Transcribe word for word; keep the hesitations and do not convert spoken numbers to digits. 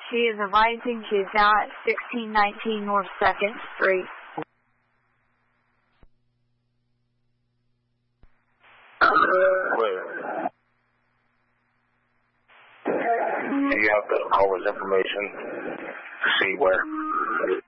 She is advising she is now at sixteen nineteen North second Street. Where? Do you have the caller's information to see where?